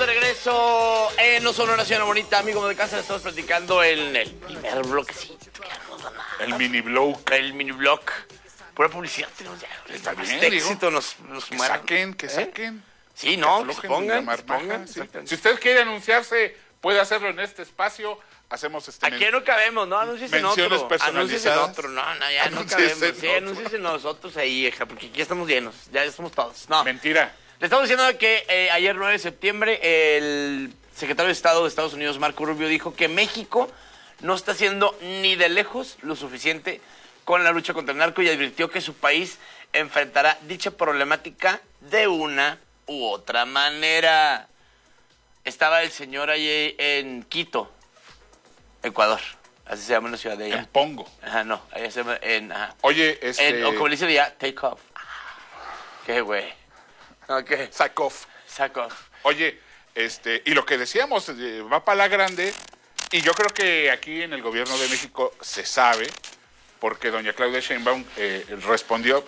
regreso en No Solo Nación Bonita, amigo de casa. Estamos platicando en el primer bloquecito. El mini block. El mini block. Pura publicidad tenemos ya. Está bien, Este digo. éxito nos Que saquen, que saquen. Sí, no, Que que se aflojen de la pongan. marmaja, sí. Exactamente. Si usted quiere anunciarse, puede hacerlo en este espacio. Hacemos Aquí no cabemos, ¿no? Anúnciese en menciones otro. personalizadas. Anúnciese en otro. No, ya no Anúnciese cabemos. en Sí, otro. anúnciese nosotros ahí, hija, porque aquí estamos llenos. Ya estamos todos. No. Mentira. Le estamos diciendo que ayer, 9 de septiembre, el secretario de Estado de Estados Unidos, Marco Rubio, dijo que México no está haciendo ni de lejos lo suficiente con la lucha contra el narco y advirtió que su país enfrentará dicha problemática de una u otra manera. Estaba el señor allí en Quito, Ecuador. Así se llama la ciudad de allá. En Pongo. Ajá, no. Allá se llama ajá. Oye, O como le dice ya, take off. Qué güey. Ok. Sack off. Sack off. Oye, y lo que decíamos, va para la grande, y yo creo que aquí en el gobierno de México se sabe, porque doña Claudia Sheinbaum respondió,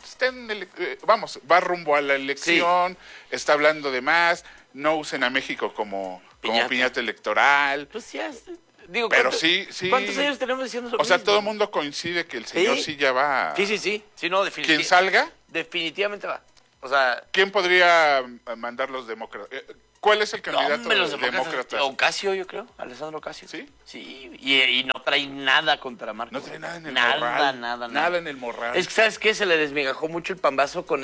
vamos, va rumbo a la elección, está hablando de más, no usen a México como piñata electoral. Pues ya, digo, Pero sí. ¿Cuántos años tenemos diciendo eso? O sea, todo el mundo coincide que el señor sí ya va. Sí. Sí, no, definitivamente. ¿Quién salga? Definitivamente va. O sea, ¿Quién podría mandar los demócratas? ¿Cuál es el candidato hombre, los demócratas? Ocasio, yo creo. Alessandro Ocasio. ¿Sí? Sí, y no trae nada contra Marco. No trae nada en el nada, morral. Nada en el morral. Es que, ¿sabes qué? Se le desmigajó mucho el pambazo con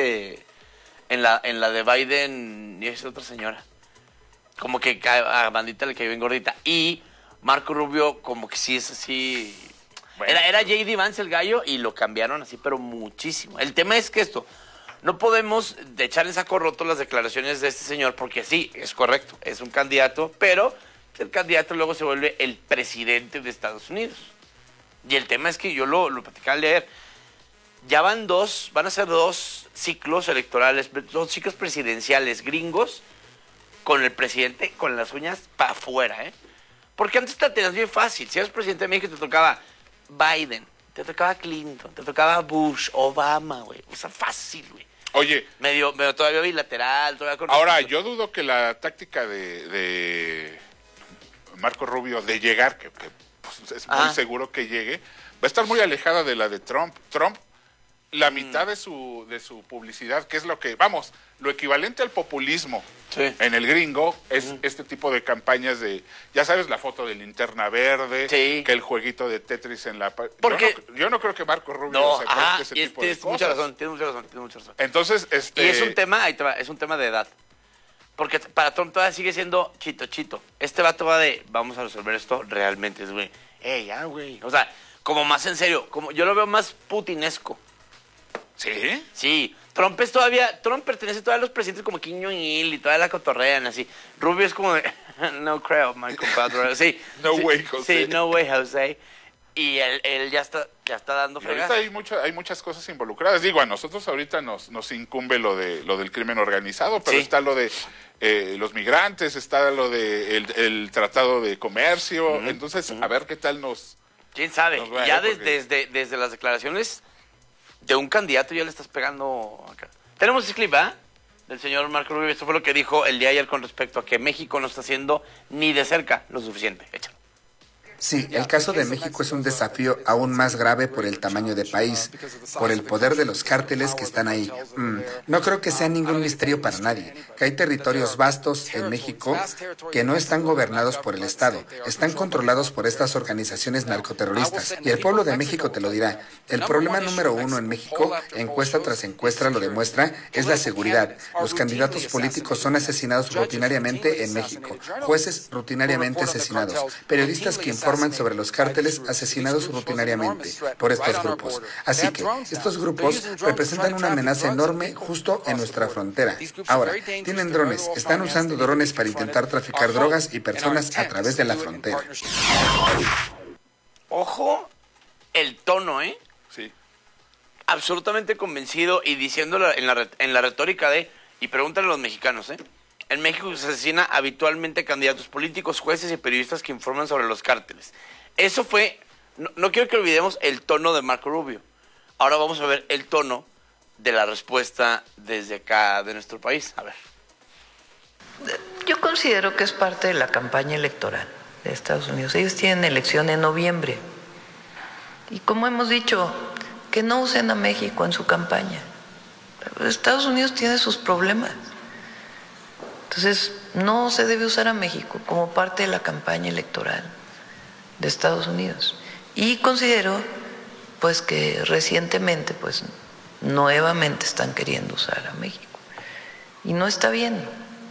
en la de Biden y esa otra señora. Como que a Bandita le cayó bien gordita. Y Marco Rubio, como que sí es así. Bueno. Era J.D. Vance el gallo y lo cambiaron así, pero muchísimo. El tema es que no podemos echar en saco roto las declaraciones de este señor, porque sí, es correcto, es un candidato, pero el candidato luego se vuelve el presidente de Estados Unidos. Y el tema es que yo lo platicaba ayer. Ya van a ser dos ciclos electorales, dos ciclos presidenciales gringos con el presidente con las uñas para afuera, ¿eh? Porque antes te la tenías bien fácil. Si eras presidente de México te tocaba Biden, te tocaba Clinton, te tocaba Bush, Obama, güey. O sea, fácil, güey. Oye. Medio todavía bilateral, todavía con... Ahora, yo dudo que la táctica de Marco Rubio de llegar, que pues, es muy seguro que llegue, va a estar muy alejada de la de Trump. Trump, la mitad de su publicidad, que es lo equivalente al populismo en el gringo, es este tipo de campañas de, ya sabes, la foto de linterna verde, que el jueguito de Tetris en la... Porque yo no creo que Marco Rubio se preste ese tipo de cosas. Tienes mucha razón. Entonces, Y es un tema, ahí te va, es un tema de edad. Porque para Trump todavía sigue siendo chito. Este vato va de, vamos a resolver esto realmente, es güey. Ya, güey. O sea, como más en serio, como yo lo veo más putinesco. ¿Sí? Sí. Trump pertenece todavía a los presidentes como Kim Jong-il y toda la cotorrean así. Rubio es como de, no creo, my compadre. Sí. No way, José. Sí, no way, José. Y él ya está dando fregadas. Ahorita hay muchas cosas involucradas. Digo, a nosotros ahorita nos incumbe lo del crimen organizado, pero está lo de los migrantes, está lo de el tratado de comercio. Entonces, a ver qué tal nos... ¿Quién sabe? Va, ya porque... desde las declaraciones de un candidato ya le estás pegando acá. Tenemos ese clip, ¿ah? Del señor Marco Rubio. Esto fue lo que dijo el día de ayer con respecto a que México no está haciendo ni de cerca lo suficiente. Échalo. Sí, el caso de México es un desafío aún más grave por el tamaño de país, por el poder de los cárteles que están ahí. No creo que sea ningún misterio para nadie, que hay territorios vastos en México que no están gobernados por el Estado, están controlados por estas organizaciones narcoterroristas. Y el pueblo de México te lo dirá. El problema número uno en México, encuesta tras encuesta lo demuestra, es la seguridad. Los candidatos políticos son asesinados rutinariamente en México, jueces rutinariamente asesinados, periodistas que informan sobre los cárteles asesinados rutinariamente por estos grupos. Así que estos grupos representan una amenaza enorme justo en nuestra frontera. Ahora, tienen drones, están usando drones para intentar traficar drogas y personas a través de la frontera. Ojo, el tono, ¿eh? Sí. Absolutamente convencido y diciéndolo en la retórica y pregúntale a los mexicanos, ¿eh? En México se asesina habitualmente candidatos políticos, jueces y periodistas que informan sobre los cárteles. Eso fue... No quiero que olvidemos el tono de Marco Rubio. Ahora vamos a ver el tono de la respuesta desde acá, de nuestro país. A ver. Yo considero que es parte de la campaña electoral de Estados Unidos. Ellos tienen elección en noviembre. Y como hemos dicho, que no usen a México en su campaña. Estados Unidos tiene sus problemas. Entonces, no se debe usar a México como parte de la campaña electoral de Estados Unidos. Y considero, pues, que recientemente, pues, nuevamente están queriendo usar a México. Y no está bien.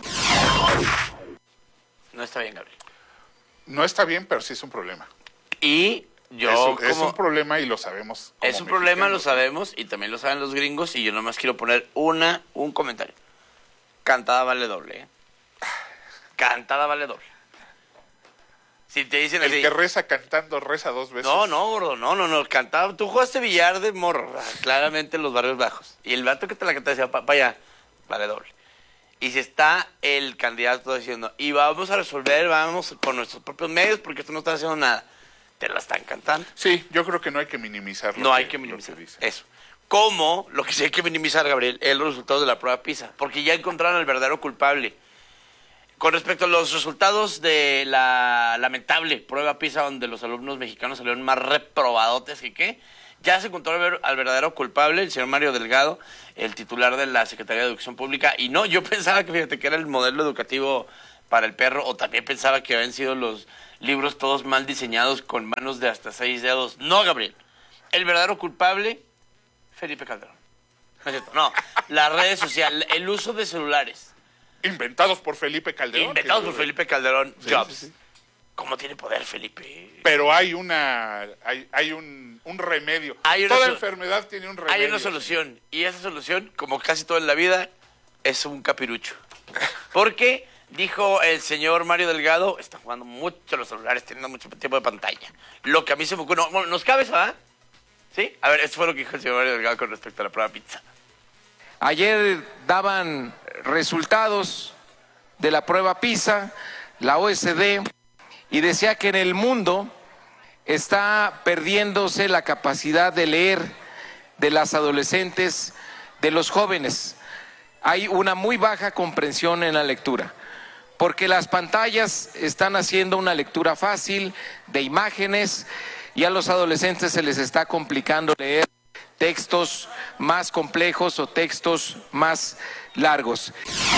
No está bien, Gabriel. No está bien, pero sí es un problema. Y yo es un problema y lo sabemos. Es un problema, lo sabemos, y también lo saben los gringos, y yo nomás quiero poner un comentario. Cantada vale doble, ¿eh? Cantada vale doble. Si te dicen El así, que reza cantando, reza dos veces. no, gordo, no, cantaba. Tú jugaste billar de morro, claramente en los barrios bajos. Y el vato que te la cantaba decía, para allá, vale doble. Y si está el candidato diciendo, y vamos a resolver, vamos con nuestros propios medios, porque esto no está haciendo nada, te la están cantando. Sí, yo creo que no hay que minimizar No hay que minimizar eso. Como lo que sí hay que minimizar, Gabriel, es los resultados de la prueba PISA, porque ya encontraron al verdadero culpable. Con respecto a los resultados de la lamentable prueba PISA, donde los alumnos mexicanos salieron más reprobadotes que qué, ya se encontró al verdadero culpable, el señor Mario Delgado, el titular de la Secretaría de Educación Pública. Y no, yo pensaba que, fíjate, que era el modelo educativo para el perro, o también pensaba que habían sido los libros todos mal diseñados con manos de hasta 6 dedos. No, Gabriel, el verdadero culpable, Felipe Calderón. No es cierto, no, las redes sociales, el uso de celulares. Inventados por Felipe Calderón. Inventados por Felipe Calderón, Sí, Jobs. sí. ¿Cómo tiene poder, Felipe? Pero hay un remedio. Toda enfermedad tiene un remedio. Hay una solución. Y esa solución, como casi todo en la vida, es un capirucho. Porque, dijo el señor Mario Delgado, está jugando mucho los celulares, teniendo mucho tiempo de pantalla. Lo que a mí se me ocurre... Bueno, ¿nos cabe eso, ah? ¿Sí? A ver, esto fue lo que dijo el señor Mario Delgado con respecto a la prueba PISA. Ayer daban resultados de la prueba PISA, la OSD, y decía que en el mundo está perdiéndose la capacidad de leer de las adolescentes, de los jóvenes. Hay una muy baja comprensión en la lectura, porque las pantallas están haciendo una lectura fácil de imágenes y a los adolescentes se les está complicando leer textos más complejos o textos más largos.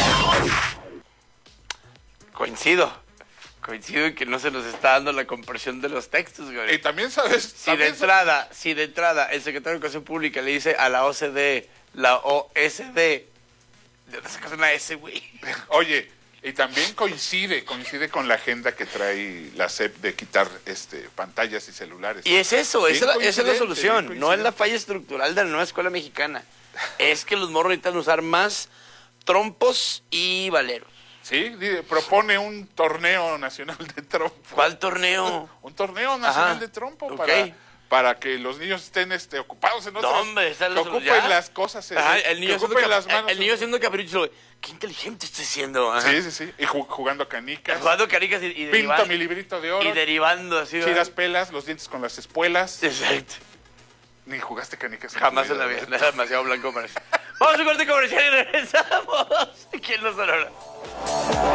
Coincido en que no se nos está dando la comprensión de los textos, güey. Y también sabes... Si de entrada el secretario de Educación Pública le dice a la OCDE, la OSD, ¿de dónde sacas una S, güey? Oye, y también coincide con la agenda que trae la SEP de quitar pantallas y celulares. Y es eso, esa es la solución. No es la falla falla estructural de la nueva escuela mexicana. Es que los morros necesitan usar más trompos y valeros. Sí, propone un torneo nacional de trompo. ¿Cuál torneo? Un torneo nacional de trompo para que los niños estén ocupados en otras... No, hombre, que ocupen las cosas, el niño que ocupen las manos. El niño haciendo capricho, qué inteligente estoy siendo. Ajá. Sí. Y jugando canicas. Jugando canicas y Pinto mi librito de oro. Y derivando así. Tiras pelas, los dientes con las espuelas. Exacto. Ni jugaste canicas. Jamás en la vida. Era demasiado blanco para eso. Vamos a un corte comercial y regresamos. ¿Quién nos honra?